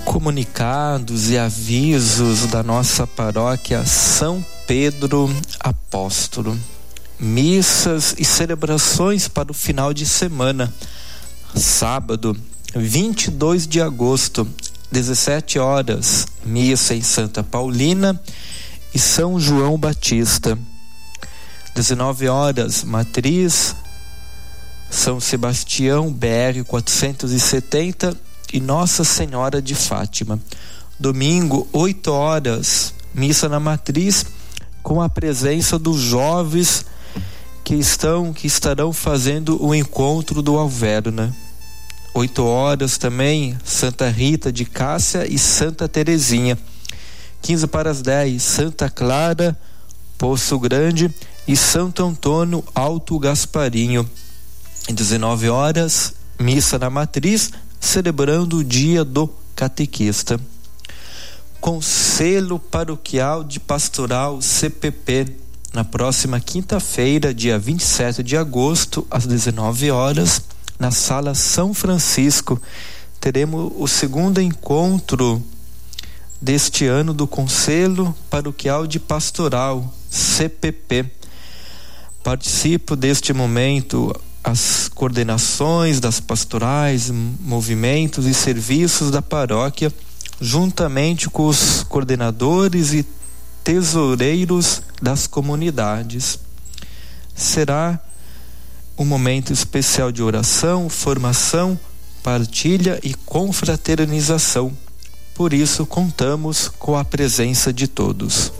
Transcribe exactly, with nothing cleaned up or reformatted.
Comunicados e avisos da nossa paróquia São Pedro Apóstolo. Missas e celebrações para o final de semana. Sábado, vinte e dois de agosto, dezessete horas, missa em Santa Paulina e São João Batista. dezenove horas, matriz São Sebastião, B R quatrocentos e setenta e Nossa Senhora de Fátima. Domingo, oito horas, missa na matriz com a presença dos jovens que estão que estarão fazendo o encontro do Alverna. oito horas também, Santa Rita de Cássia e Santa Terezinha. quinze para as dez, Santa Clara, Poço Grande e Santo Antônio Alto Gasparinho. Em dezenove horas, missa na matriz, celebrando o dia do catequista. Conselho Paroquial de Pastoral C P P. Na próxima quinta-feira, dia vinte e sete de agosto, às dezenove horas, na Sala São Francisco, teremos o segundo encontro deste ano do Conselho Paroquial de Pastoral C P P. Participo deste momento as coordenações das pastorais, movimentos e serviços da paróquia, juntamente com os coordenadores e tesoureiros das comunidades. Será um momento especial de oração, formação, partilha e confraternização. Por isso, contamos com a presença de todos.